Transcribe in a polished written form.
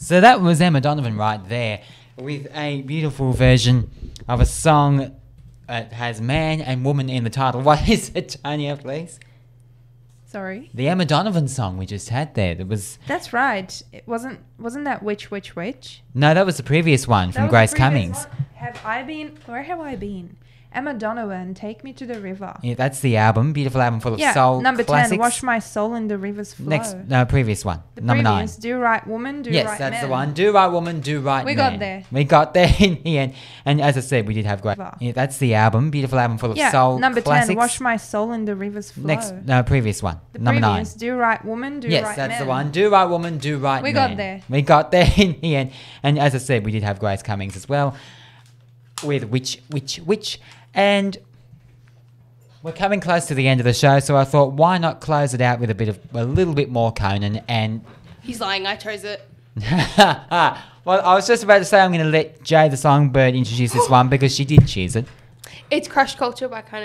So that was Emma Donovan right there with a beautiful version of a song that has man and woman in the title. What is it, Tanya, please? Sorry. The Emma Donovan song we just had there. That's right. It wasn't that Which? No, that was the previous one from That was Grace the previous Cummings. one. Where have I been? Emma Donovan, Take Me to the River. Yeah, that's the album. Beautiful album full of soul number classics. 10, Wash My Soul in the River's Flow. Previous one. The number previous, 9. Do Right Woman, Do Yes, Right that's Man. the one. Do Right Woman, Do Right We Man. got there. We got there in the end. And as I said, we did have great... Wow. Yeah, that's the album. Beautiful album full of soul number classics. 10, Wash My Soul in the River's Flow. Previous one. The number 9. previous, Do Right Woman, Do Right Man. Yes, that's the one. Do Right Woman, Do Right We Man. got there. We got there in the end. And as I said, we did have Grace Cummings as well with Which. And we're coming close to the end of the show, so I thought, why not close it out with a little bit more Conan and... He's lying. I chose it. Well, I was just about to say I'm going to let Jay the Songbird introduce this one because she did choose it. It's Crush Culture by Conan